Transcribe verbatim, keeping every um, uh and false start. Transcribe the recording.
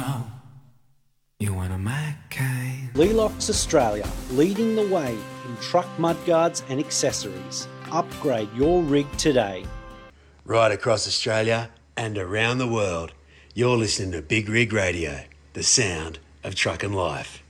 know you want a Mackay. Lelox Australia, leading the way in truck mudguards and accessories. Upgrade your rig today. Right across Australia and around the world, you're listening to Big Rig Radio, the sound of trucking life.